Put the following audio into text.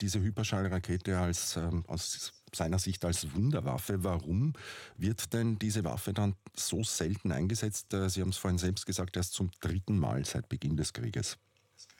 diese Hyperschallrakete aus seiner Sicht als Wunderwaffe. Warum wird denn diese Waffe dann so selten eingesetzt? Sie haben es vorhin selbst gesagt, erst zum 3. Mal seit Beginn des Krieges.